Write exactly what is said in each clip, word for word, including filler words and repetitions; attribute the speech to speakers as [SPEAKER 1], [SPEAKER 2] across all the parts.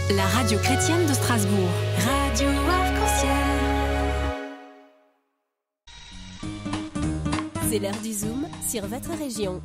[SPEAKER 1] La radio chrétienne de Strasbourg. Radio Arc-en-Ciel.
[SPEAKER 2] C'est l'heure du Zoom sur votre région.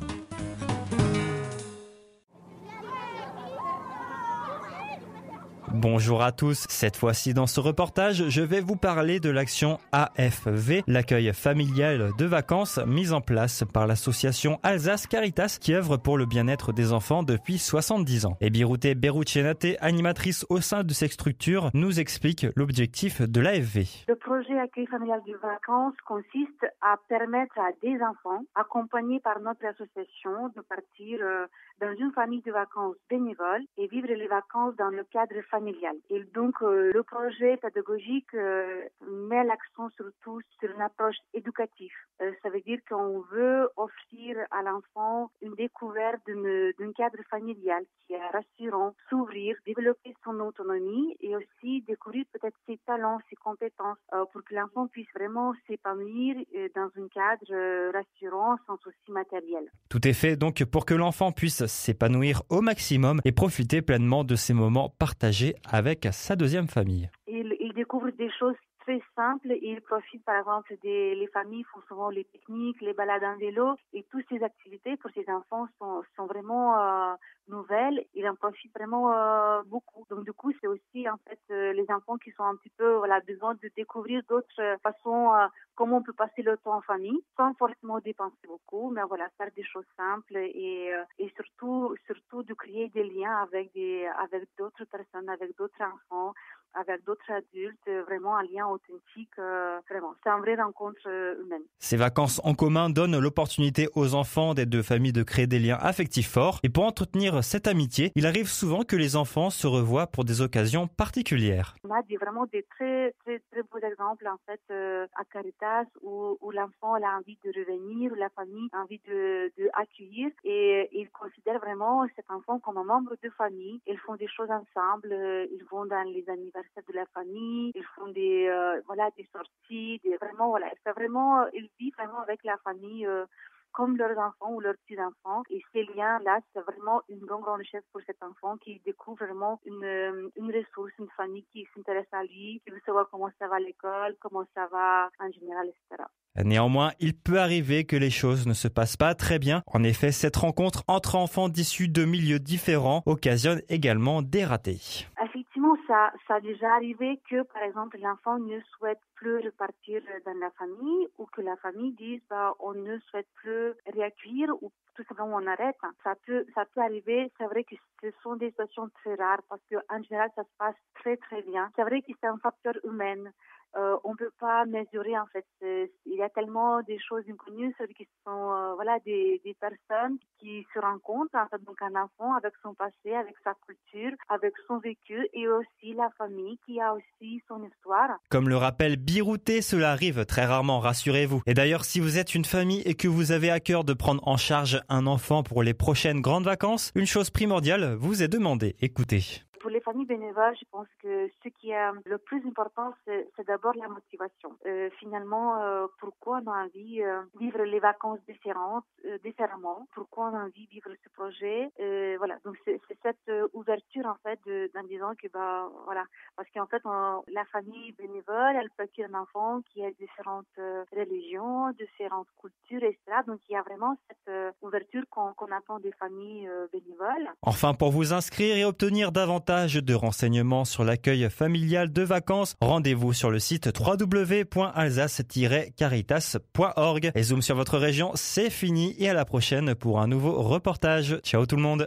[SPEAKER 3] Bonjour à tous, cette fois-ci dans ce reportage, je vais vous parler de l'action A F V, l'accueil familial de vacances mise en place par l'association Alsace Caritas qui œuvre pour le bien-être des enfants depuis soixante-dix ans. Et Birute Beruchenate, animatrice au sein de cette structure, nous explique l'objectif de l'A F V.
[SPEAKER 4] Le projet accueil familial de vacances consiste à permettre à des enfants accompagnés par notre association de partir euh, dans une famille de vacances bénévoles et vivre les vacances dans le cadre familial. Et donc, euh, le projet pédagogique euh, met l'accent surtout sur une approche éducative. Euh, ça veut dire qu'on veut offrir à l'enfant une découverte d'une, d'un cadre familial qui est rassurant, s'ouvrir, développer son autonomie et aussi découvrir peut-être ses talents, ses compétences euh, pour que l'enfant puisse vraiment s'épanouir euh, dans un cadre euh, rassurant sans souci matériel.
[SPEAKER 3] Tout est fait donc pour que l'enfant puisse s'épanouir au maximum et profiter pleinement de ces moments partagés avec sa deuxième famille.
[SPEAKER 4] Il, il découvre des choses très simples et il profite par exemple des les familles font souvent les pique-niques, les balades en vélo et toutes ces activités pour ces enfants sont, sont vraiment euh, nouvelles. Il en profite vraiment euh, beaucoup. Donc du coup c'est aussi en fait euh, les enfants qui sont un petit peu voilà besoin de découvrir d'autres euh, façons euh, comment on peut passer le temps en famille sans forcément dépenser beaucoup, mais voilà faire des choses simples et euh, et surtout surtout de créer des liens avec des avec d'autres personnes, avec d'autres enfants, avec d'autres adultes, vraiment un lien authentique, euh, vraiment. C'est une vraie rencontre euh, humaine.
[SPEAKER 3] Ces vacances en commun donnent l'opportunité aux enfants des deux familles de créer des liens affectifs forts. Et pour entretenir cette amitié, il arrive souvent que les enfants se revoient pour des occasions particulières.
[SPEAKER 4] On a des, vraiment des très, très, très beaux exemples, en fait, euh, à Caritas, où, où l'enfant a envie de revenir, où la famille a envie de, de accueillir, et ils considèrent vraiment cet enfant comme un membre de famille. Ils font des choses ensemble, ils vont dans les anniversaires de la famille, ils font des euh, voilà des sorties, des vraiment voilà, c'est vraiment ils vivent vraiment avec la famille euh, comme leurs enfants ou leurs petits-enfants. Et ces liens-là, c'est vraiment une grande, grande richesse pour cet enfant qui découvre vraiment une, une ressource, une famille qui s'intéresse à lui, qui veut savoir comment ça va à l'école, comment ça va en général, et cetera.
[SPEAKER 3] Néanmoins, il peut arriver que les choses ne se passent pas très bien. En effet, cette rencontre entre enfants d'issus de milieux différents occasionne également des ratés.
[SPEAKER 4] Effectivement, ça, ça a déjà arrivé que, par exemple, l'enfant ne souhaite plus repartir dans la famille ou que la famille dise bah, on ne souhaite plus réaccueillir ou tout simplement on arrête. Ça peut, ça peut arriver. C'est vrai que ce sont des situations très rares parce qu'en général, ça se passe très, très bien. C'est vrai que c'est un facteur humain. Euh, on peut pas mesurer en fait. C'est, il y a tellement des choses inconnues, c'est qui sont euh, voilà des, des personnes qui se rencontrent en fait, donc un enfant avec son passé, avec sa culture, avec son vécu et aussi la famille qui a aussi son histoire.
[SPEAKER 3] Comme le rappelle Birute, cela arrive très rarement, rassurez-vous. Et d'ailleurs, si vous êtes une famille et que vous avez à cœur de prendre en charge un enfant pour les prochaines grandes vacances, une chose primordiale vous est demandée. Écoutez.
[SPEAKER 4] Pour les familles bénévoles, je pense que ce qui est le plus important, c'est, c'est d'abord la motivation. Euh, finalement, euh, pourquoi on a envie de euh, vivre les vacances différentes, euh, différemment? Pourquoi on a envie de vivre ce projet? euh, Voilà, donc c'est, c'est cette euh, ouverture en fait, de, en disant que bah voilà, parce qu'en fait, on, la famille bénévole, elle peut accueillir un enfant qui a différentes euh, religions, différentes cultures, et cetera. Donc il y a vraiment cette euh, ouverture qu'on, qu'on attend des familles euh, bénévoles.
[SPEAKER 3] Enfin, pour vous inscrire et obtenir davantage de renseignements sur l'accueil familial de vacances, rendez-vous sur le site w w w point alsace tiret caritas point org. Et Zoom sur votre région, c'est fini et à la prochaine pour un nouveau reportage. Ciao tout le monde.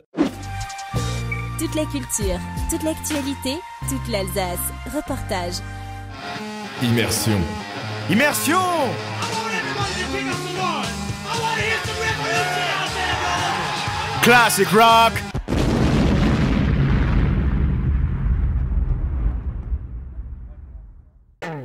[SPEAKER 2] Toute la culture, toute l'actualité, toute l'Alsace. Reportage.
[SPEAKER 5] Immersion. Immersion! Classic rock!